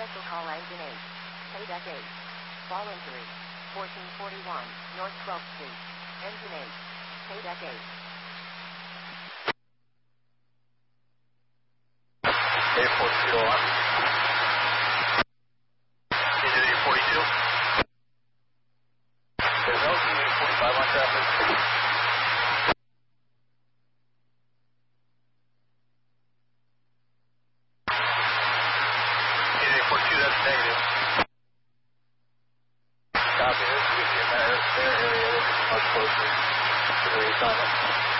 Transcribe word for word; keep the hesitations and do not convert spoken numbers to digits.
Cancel call engine eight. Pay deck eight. Fall injury. fourteen forty-one, North twelfth Street. Engine eight. Pay deck eight. Airport two oh one. Unity forty-two. There's no Unity forty-five on traffic. Unity forty-two, that's negative. Copy this. If you're in their, their area, this is much closer to where you found it.